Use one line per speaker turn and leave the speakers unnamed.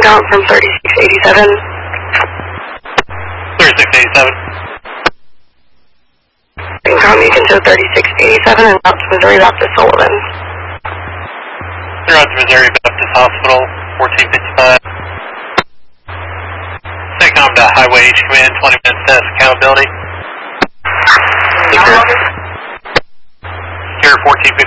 CENTCOM from 3687.
3687.
CENTCOM, you can show 3687 and route to Missouri Baptist Sullivan.
Route to Missouri Baptist Hospital, 1455. CENTCOM to Highway H Command, 20 minutes test accountability. Secure 1455.